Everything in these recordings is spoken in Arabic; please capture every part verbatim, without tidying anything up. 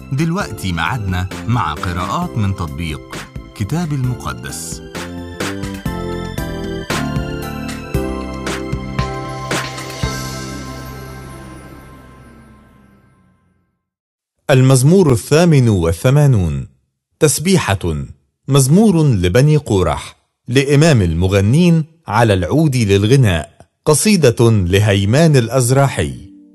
دلوقتي معادنا مع قراءات من تطبيق كتاب المقدس. المزمور الثامن والثمانون. تسبيحة، مزمور لبني قورح، لإمام المغنين على العود للغناء، قصيدة لهيمان الأزراحي.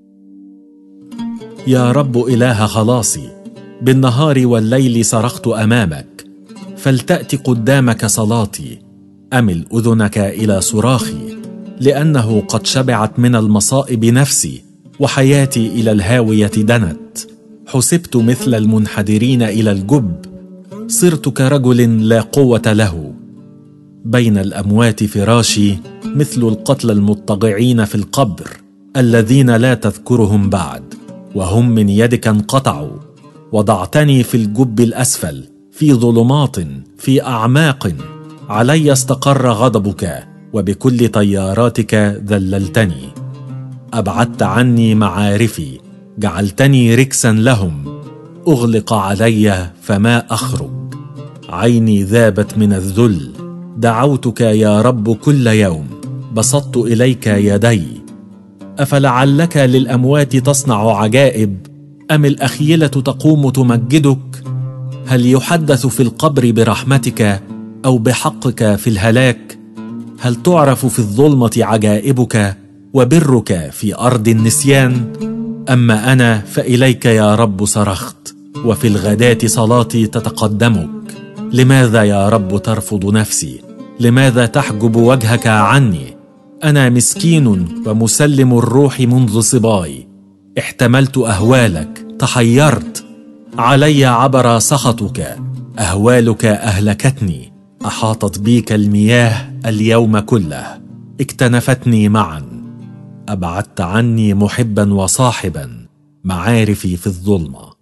يا رب إله خلاصي، بالنهار والليل صرخت أمامك، فلتأت قدامك صلاتي، أمل أذنك إلى صراخي، لأنه قد شبعت من المصائب نفسي، وحياتي إلى الهاوية دنت. حسبت مثل المنحدرين إلى الجب، صرت كرجل لا قوة له. بين الأموات فراشي، مثل القتلى المضطجعين في القبر، الذين لا تذكرهم بعد، وهم من يدك انقطعوا. وضعتني في الجب الأسفل، في ظلمات، في أعماق. علي استقر غضبك، وبكل طياراتك ذللتني. أبعدت عني معارفي، جعلتني ركسا لهم. أغلق علي فما أخرج، عيني ذابت من الذل. دعوتك يا رب كل يوم، بسطت إليك يدي. أفلعلك للأموات تصنع عجائب، أم الأخيلة تقوم تمجدك؟ هل يحدث في القبر برحمتك، أو بحقك في الهلاك؟ هل تعرف في الظلمة عجائبك، وبرك في أرض النسيان؟ أما أنا فإليك يا رب صرخت، وفي الغداة صلاتي تتقدمك. لماذا يا رب ترفض نفسي؟ لماذا تحجب وجهك عني؟ أنا مسكين ومسلم الروح منذ صباي، احتملت أهوالك، تحيرت. علي عبر سخطك، أهوالك أهلكتني. أحاطت بيك المياه اليوم كله، اكتنفتني معا. أبعدت عني محبا وصاحبا، معارفي في الظلمة.